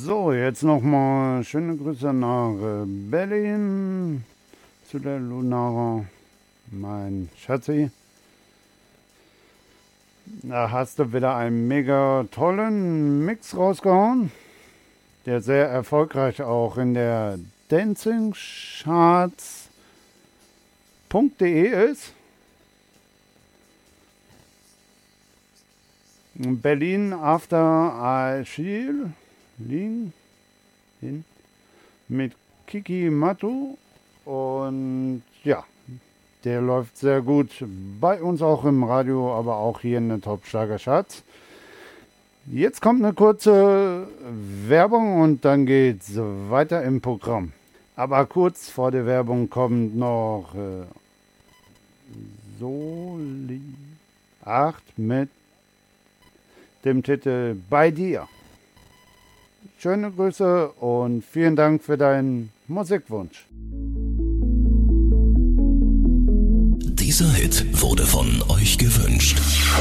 So, jetzt nochmal schöne Grüße nach Berlin zu der Lunara, mein Schatzi. Da hast du wieder einen mega tollen Mix rausgehauen, der sehr erfolgreich auch in der dancingcharts.de ist. Berlin After I Chill mit Kiki Matu und ja, der läuft sehr gut bei uns auch im Radio, aber auch hier in den Top-Schlager-Charts. Jetzt kommt eine kurze Werbung und dann geht's weiter im Programm. Aber kurz vor der Werbung kommt noch Soli 8 mit dem Titel Bei dir. Schöne Grüße und vielen Dank für deinen Musikwunsch. Dieser Hit wurde von euch gewünscht.